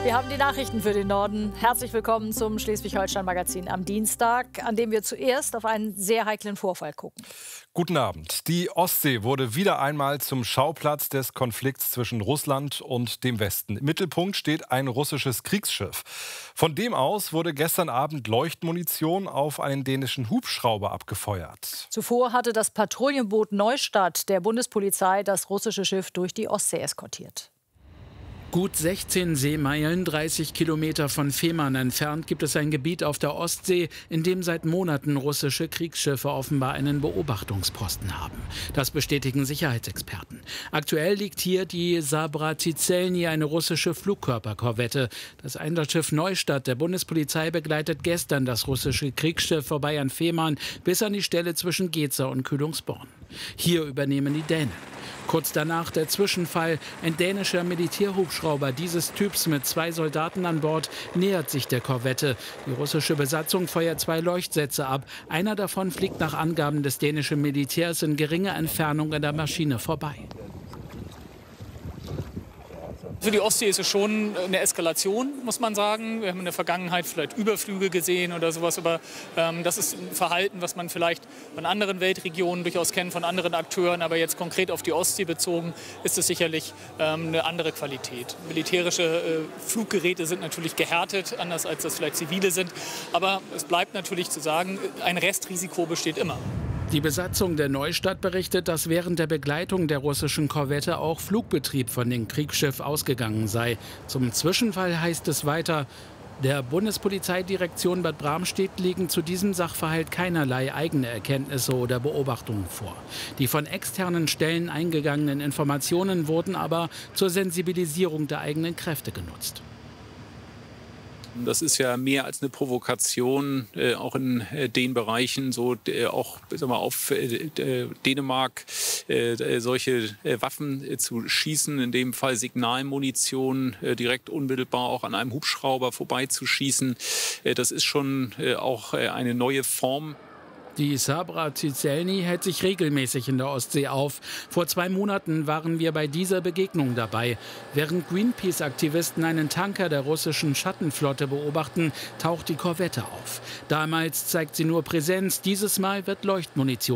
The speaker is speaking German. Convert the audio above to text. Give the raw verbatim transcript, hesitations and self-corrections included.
Wir haben die Nachrichten für den Norden. Herzlich willkommen zum Schleswig-Holstein-Magazin am Dienstag, an dem wir zuerst auf einen sehr heiklen Vorfall gucken. Guten Abend. Die Ostsee wurde wieder einmal zum Schauplatz des Konflikts zwischen Russland und dem Westen. Im Mittelpunkt steht ein russisches Kriegsschiff. Von dem aus wurde gestern Abend Leuchtmunition auf einen dänischen Hubschrauber abgefeuert. Zuvor hatte das Patrouillenboot Neustadt der Bundespolizei das russische Schiff durch die Ostsee eskortiert. Gut sechzehn Seemeilen, dreißig Kilometer von Fehmarn entfernt, gibt es ein Gebiet auf der Ostsee, in dem seit Monaten russische Kriegsschiffe offenbar einen Beobachtungsposten haben. Das bestätigen Sicherheitsexperten. Aktuell liegt hier die Sabra-Tizelny, eine russische Flugkörperkorvette. Das Einsatzschiff Neustadt der Bundespolizei begleitet gestern das russische Kriegsschiff vorbei an Fehmarn bis an die Stelle zwischen Geza und Kühlungsborn. Hier übernehmen die Dänen. Kurz danach der Zwischenfall. Ein dänischer Militärhubschrauber dieses Typs mit zwei Soldaten an Bord nähert sich der Korvette. Die russische Besatzung feuert zwei Leuchtsätze ab. Einer davon fliegt nach Angaben des dänischen Militärs in geringer Entfernung an der Maschine vorbei. Für die Ostsee ist es schon eine Eskalation, muss man sagen. Wir haben in der Vergangenheit vielleicht Überflüge gesehen oder sowas, aber ähm, das ist ein Verhalten, was man vielleicht von anderen Weltregionen durchaus kennt, von anderen Akteuren, aber jetzt konkret auf die Ostsee bezogen, ist es sicherlich ähm, eine andere Qualität. Militärische äh, Fluggeräte sind natürlich gehärtet, anders als das vielleicht zivile sind, aber es bleibt natürlich zu sagen, ein Restrisiko besteht immer. Die Besatzung der Neustadt berichtet, dass während der Begleitung der russischen Korvette auch Flugbetrieb von dem Kriegsschiff ausgegangen sei. Zum Zwischenfall heißt es weiter: Der Bundespolizeidirektion Bad Bramstedt liegen zu diesem Sachverhalt keinerlei eigene Erkenntnisse oder Beobachtungen vor. Die von externen Stellen eingegangenen Informationen wurden aber zur Sensibilisierung der eigenen Kräfte genutzt. Das ist ja mehr als eine Provokation, äh, auch in äh, den Bereichen, so äh, auch sag mal, auf äh, Dänemark äh, solche äh, Waffen äh, zu schießen, in dem Fall Signalmunition, äh, direkt unmittelbar auch an einem Hubschrauber vorbeizuschießen. Äh, das ist schon äh, auch äh, eine neue Form. Die Sabra-Tizelny hält sich regelmäßig in der Ostsee auf. Vor zwei Monaten waren wir bei dieser Begegnung dabei. Während Greenpeace-Aktivisten einen Tanker der russischen Schattenflotte beobachten, taucht die Korvette auf. Damals zeigt sie nur Präsenz, dieses Mal wird Leuchtmunition